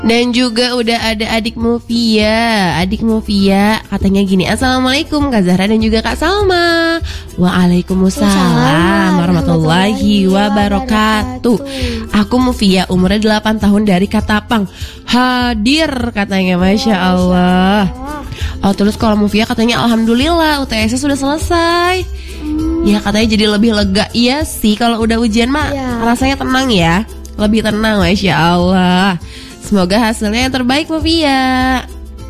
Dan juga udah ada adik Mufia. Adik Mufia katanya gini, Assalamualaikum Kak Zahra dan juga Kak Salma. Waalaikumsalam warahmatullahi wabarakatuh. Aku Mufia, umurnya 8 tahun dari Katapang. Hadir katanya, Masya Allah. Oh, terus kalau Mufia katanya Alhamdulillah UTS sudah selesai. Ya katanya jadi lebih lega. Iya sih, kalau udah ujian mah rasanya tenang ya. Lebih tenang, Masya Allah. Semoga hasilnya yang terbaik, Mufia.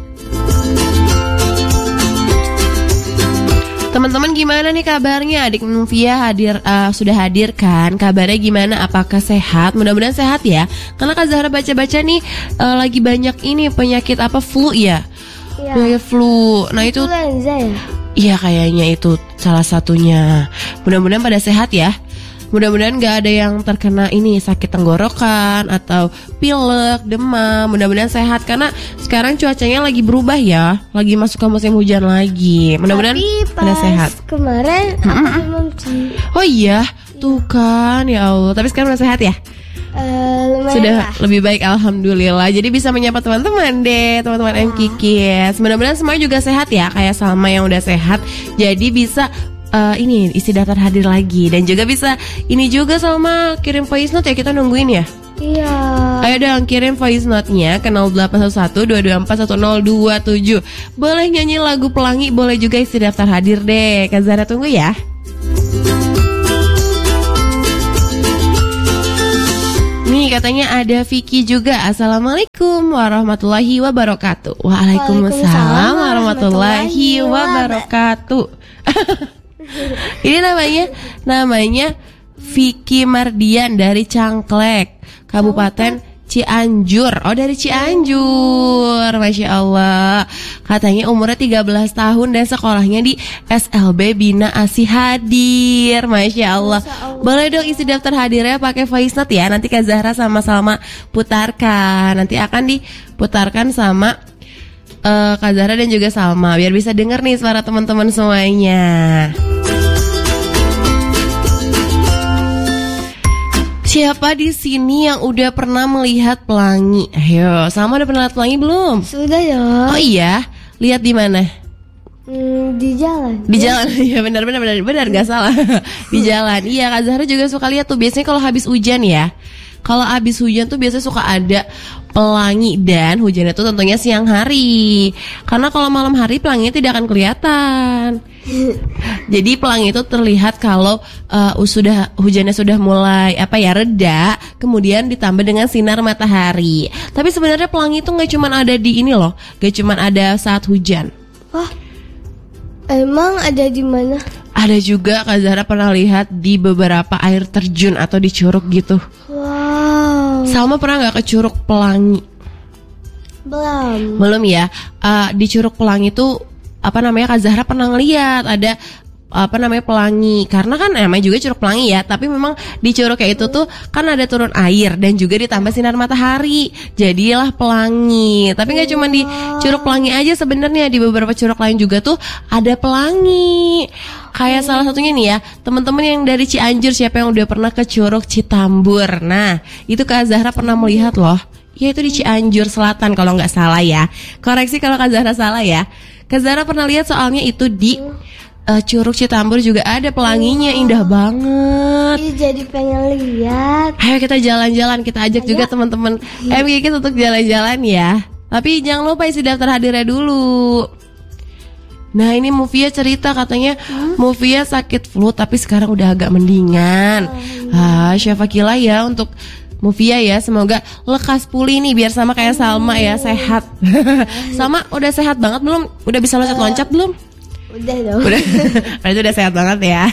Teman-teman gimana nih kabarnya? Adik Mufia sudah hadir kan? Kabarnya gimana? Apakah sehat? Mudah-mudahan sehat ya. Karena Kak Zahra baca-baca nih lagi banyak ini penyakit flu ya. Penyakit flu. Nah itu influenza ya? Iya kayaknya itu salah satunya. Mudah-mudahan pada sehat ya. Mudah-mudahan gak ada yang terkena ini sakit tenggorokan atau pilek, demam. Mudah-mudahan sehat karena sekarang cuacanya lagi berubah ya. Lagi masuk ke musim hujan lagi. Mudah-mudahan pada sehat. Kemarin aku demam sih. Oh iya, tuh kan ya Allah. Tapi sekarang udah sehat ya? Sudah lebih baik alhamdulillah. Jadi bisa menyapa teman-teman deh, teman-teman MKKS. Mudah-mudahan semuanya juga sehat ya, kayak Salma yang udah sehat. Jadi bisa ini isi daftar hadir lagi. Dan juga bisa ini juga Salma kirim voice note ya, kita nungguin ya. Iya. Ayo dong kirim voice note-nya ke 0811-224-1027. Boleh nyanyi lagu Pelangi, boleh juga isi daftar hadir deh. Kak Zahra tunggu ya. Nih katanya ada Vicky juga. Assalamualaikum warahmatullahi wabarakatuh. Waalaikumsalam warahmatullahi wabarakatuh. Ini namanya Vicky Mardian dari Cangklek, Kabupaten Cianjur. Oh dari Cianjur, Masya Allah. Katanya umurnya 13 tahun dan sekolahnya di SLB Bina Asih hadir. Masya Allah. Boleh dong isi daftar hadirnya pakai voice note ya. Nanti Kak Zahra sama Salma putarkan. Nanti akan diputarkan sama Kak Zahra dan juga Salma biar bisa denger nih suara teman-teman semuanya. Siapa di sini yang udah pernah melihat pelangi? Ayo, Salma udah pernah lihat pelangi belum? Sudah ya. Oh iya, lihat di mana? Di jalan. Di jalan, ya benar nggak salah. Di jalan. Iya, Kak Zahra juga suka lihat tuh. Biasanya kalau habis hujan ya. Kalau habis hujan tuh biasanya suka ada pelangi dan hujannya tuh tentunya siang hari. Karena kalau malam hari pelanginya tidak akan kelihatan. Jadi pelangi itu terlihat kalau hujannya sudah mulai reda, kemudian ditambah dengan sinar matahari. Tapi sebenarnya pelangi itu nggak cuma ada di ini loh, nggak cuma ada saat hujan. Wah, emang ada di mana? Ada juga Kak Zahra pernah lihat di beberapa air terjun atau di curug gitu. Wow. Salma pernah nggak ke Curug Pelangi? Belum ya. Di Curug Pelangi itu Kak Zahra pernah ngeliat ada pelangi. Karena kan namanya juga Curug Pelangi ya. Tapi memang di curug kayak itu tuh kan ada turun air dan juga ditambah sinar matahari. Jadilah pelangi. Tapi nggak cuma di Curug Pelangi aja sebenarnya, di beberapa curug lain juga tuh ada pelangi. Kayak salah satunya nih ya, teman-teman yang dari Cianjur, siapa yang udah pernah ke Curug Citambur? Nah, itu Kak Zahra pernah melihat loh. Ya itu di Cianjur Selatan kalau nggak salah ya. Koreksi kalau Kak Zahra salah ya. Kak Zahra pernah lihat soalnya itu di Curug Citambur juga ada pelanginya, indah banget. Jadi pengen lihat. Ayo kita jalan-jalan, kita ajak juga teman-teman MKK untuk jalan-jalan ya. Tapi jangan lupa isi daftar hadirnya dulu. Nah ini Mufia cerita katanya Mufia sakit flu tapi sekarang udah agak mendingan. Syafaqillah ya untuk Mufia ya, semoga lekas pulih nih biar sama kayak Salma ya, sehat. Salma udah sehat banget belum? Udah bisa loncat-loncat belum? Udah dong. Udah. Berarti udah sehat banget ya.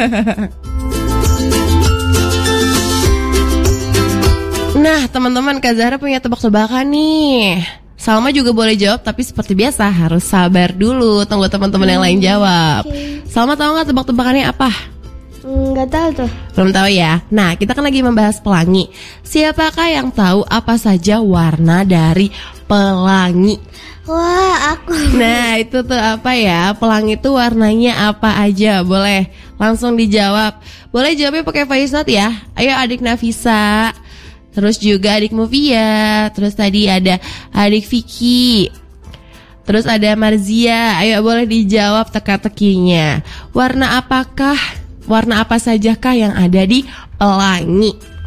Nah teman-teman, Kak Zahra punya tebak-tebakan nih. Salma juga boleh jawab, tapi seperti biasa harus sabar dulu. Tunggu teman-teman yang lain jawab. Salma tahu nggak tebak-tebakannya apa? Nggak tahu tuh. Belum tahu ya. Nah kita kan lagi membahas pelangi. Siapakah yang tahu apa saja warna dari pelangi? Wah, aku. Nah itu tuh apa ya? Pelangi itu warnanya apa aja? Boleh langsung dijawab. Boleh jawabnya pakai voice note ya. Ayo adik Nafisa, terus juga adik Mufia, terus tadi ada adik Vicky, terus ada Marzia. Ayo boleh dijawab teka-tekinya. Warna apa sajakah yang ada di pelangi?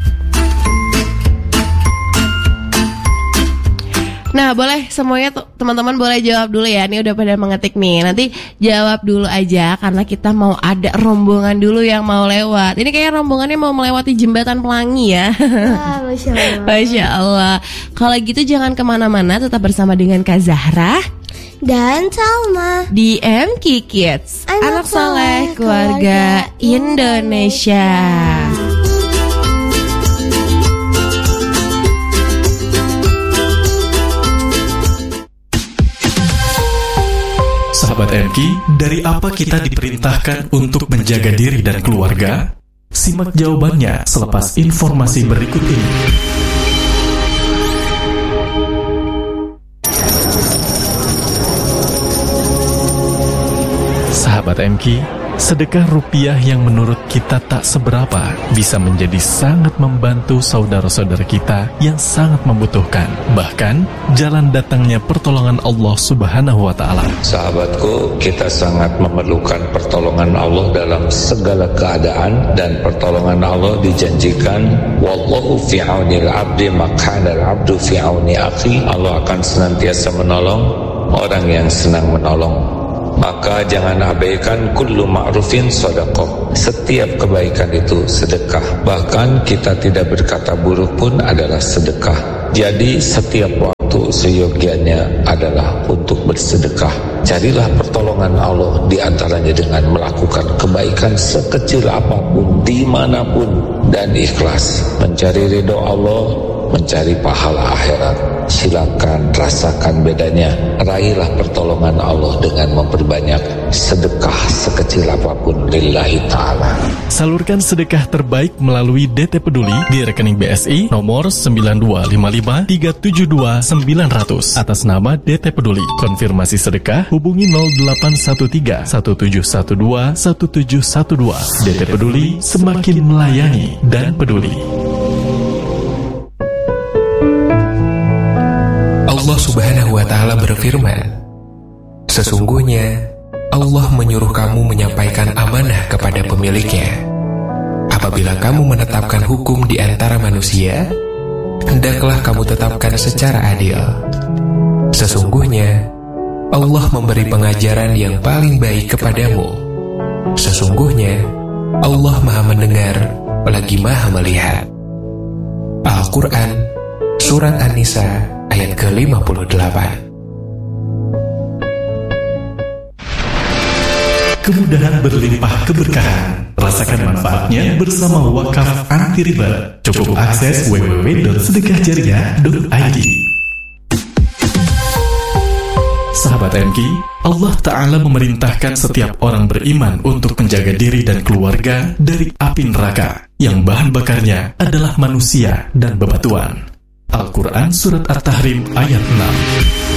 Nah, boleh semuanya teman-teman boleh jawab dulu ya. Ini udah pada mengetik nih. Nanti jawab dulu aja karena kita mau ada rombongan dulu yang mau lewat. Ini kayak rombongannya mau melewati jembatan pelangi ya. Wah, Masya Allah. Masya Allah. Kalau gitu jangan kemana-mana, tetap bersama dengan Kak Zahra Dan Salma di MQ Kids, Anak Soleh Keluarga Indonesia. Sahabat MQ, dari apa kita diperintahkan untuk menjaga diri dan keluarga? Simak jawabannya selepas informasi berikut ini. Sahabat MQ, sedekah rupiah yang menurut kita tak seberapa bisa menjadi sangat membantu saudara-saudara kita yang sangat membutuhkan. Bahkan, jalan datangnya pertolongan Allah Subhanahu wa Ta'ala. Sahabatku, kita sangat memerlukan pertolongan Allah dalam segala keadaan, dan pertolongan Allah dijanjikan, wallahu fi aunil abdi maq'anal abdu fi auni akhi. Allah akan senantiasa menolong orang yang senang menolong. Maka jangan abaikan kullu ma'rufin sedekah. Setiap kebaikan itu sedekah. Bahkan kita tidak berkata buruk pun adalah sedekah. Jadi setiap waktu seyogianya adalah untuk bersedekah. Carilah pertolongan Allah di antaranya dengan melakukan kebaikan sekecil apapun, dimanapun, dan ikhlas. Mencari ridho Allah, mencari pahala akhirat. Silakan rasakan bedanya. Raihlah pertolongan Allah dengan memperbanyak sedekah sekecil apapun lillahi ta'ala. Salurkan sedekah terbaik melalui DT Peduli di rekening BSI nomor 9255372900 atas nama DT Peduli. Konfirmasi sedekah hubungi 0813 1712 1712. DT Peduli, semakin melayani dan peduli. Allah Subhanahu wa Ta'ala berfirman, sesungguhnya Allah menyuruh kamu menyampaikan amanah kepada pemiliknya. Apabila kamu menetapkan hukum di antara manusia, hendaklah kamu tetapkan secara adil. Sesungguhnya Allah memberi pengajaran yang paling baik kepadamu. Sesungguhnya Allah Maha Mendengar lagi Maha Melihat. Al-Quran Surat An-Nisa ayat ke-58. Kemudahan berlimpah keberkahan. Rasakan manfaatnya bersama Wakaf Anti Riba. Cukup akses www.sedekahjariah.id. Sahabat MQ, Allah Ta'ala memerintahkan setiap orang beriman untuk menjaga diri dan keluarga dari api neraka yang bahan bakarnya adalah manusia dan bebatuan. Al-Quran Surat At-Tahrim ayat 6.